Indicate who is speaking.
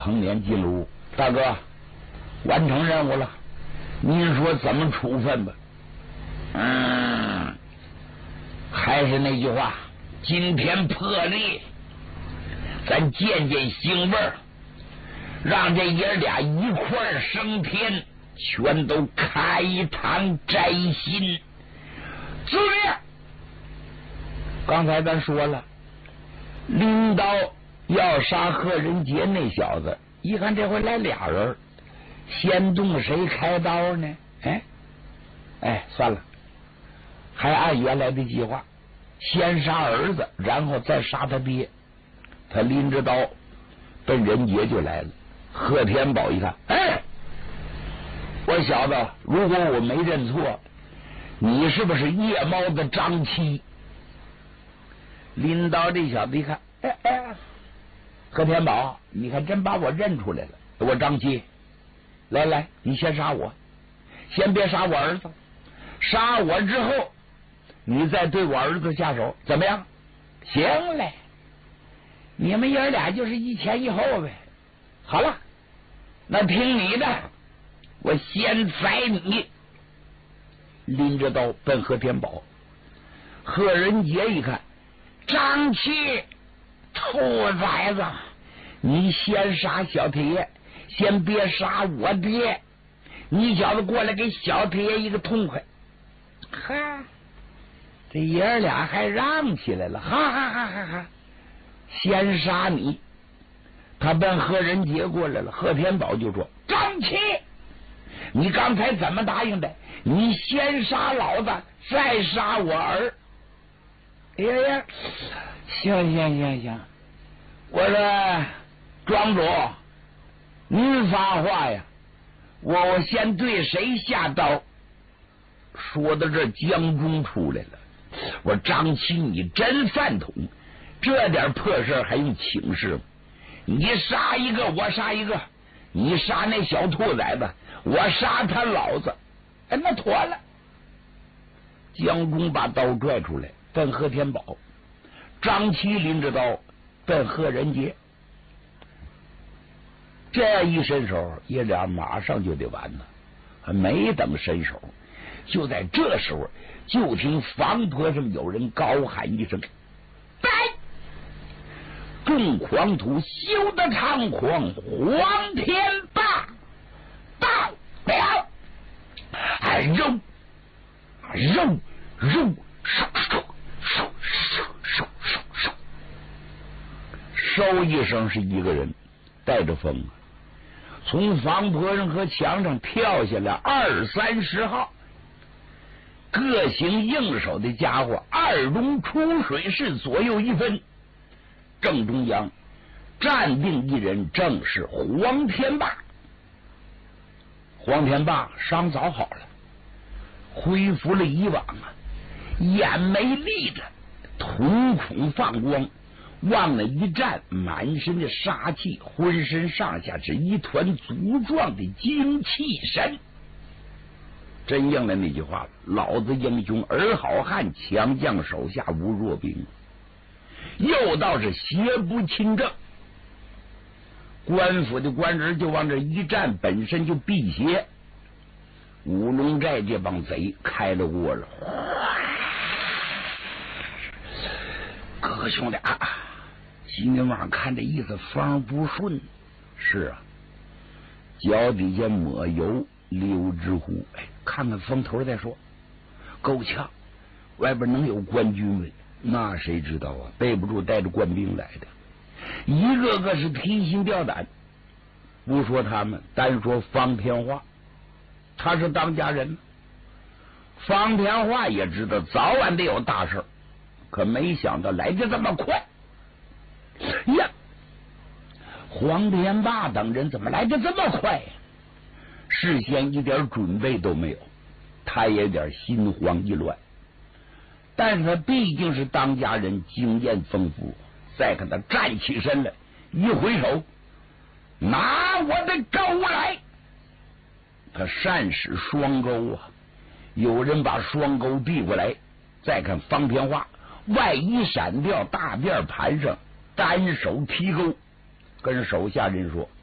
Speaker 1: 彭年记录，大哥，完成任务了，您说怎么处分吧？还是那句话，今天破例，咱见见腥味儿，让这爷俩一块升天，全都开堂摘心。自命，刚才咱说了，领导要杀贺仁杰那小子，一看这回来俩人，先动谁开刀呢？算了，还按原来的计划，先杀儿子，然后再杀他爹。他拎着刀奔仁杰就来了。贺天宝一看，我小子，如果我没认错，你是不是夜猫子张七？拎刀这小子一看，贺天宝，你看真把我认出来了，我张七，来，你先杀我，先别杀我儿子，杀我之后，你再对我儿子下手，怎么样？行嘞，你们爷俩就是一前一后呗。好了，那听你的，我先宰你。拎着刀奔贺天宝。贺仁杰一看，张七，兔崽子，你先杀小铁，先别杀我爹，你小子过来给小铁一个痛快。这爷俩还让起来了，哈，先杀你。他奔贺仁杰过来了，贺天宝就说：张七，你刚才怎么答应的？你先杀老子，再杀我儿。呀，行，我说庄主，您发话呀，我先对谁下刀？说到这，江中出来了。我说张七，你真饭桶，这点破事还用请示吗？你杀一个，我杀一个，你杀那小兔崽子，我杀他老子，那妥了。江中把刀拽出来，奔贺天宝。张七拎着刀奔贺仁杰。这一伸手，爷俩马上就得完了，还没等伸手，就在这时候，就听房坡上有人高喊一声：来！众狂徒休得猖狂，黄天霸到了！肉，嗖一声，是一个人带着风从房坡上和墙上跳下来20-30号，各行应手的家伙，二龙出水式左右一分。正中央站定一人，正是黄天霸。黄天霸伤早好了，恢复了以往眼眉立着，瞳孔放光，往那一站，满身的杀气，浑身上下是一团足壮的精气神。真应了那句话，老子英雄儿好汉，强将手下无弱兵。又倒是邪不侵正，官府的官人就往这一站，本身就辟邪。五龙寨这帮贼开了窝了，哥哥兄弟今天晚上看这意思风不顺。是啊，脚底下抹油溜之乎，看看风头再说。够呛外边能有官军没？那谁知道啊，背不住带着官兵来的，一个个是提心吊胆。不说他们，单说方天化，他是当家人，方天化也知道早晚得有大事，可没想到来的这么快呀！黄天霸等人怎么来的这么快呀？事先一点准备都没有，他也有点心慌意乱。但是他毕竟是当家人，经验丰富。再看他站起身来，一回手，拿我的钩来。他善使双钩啊！有人把双钩递过来，再看方天化外衣闪掉，大辫盘上单手提钩，跟手下人说：“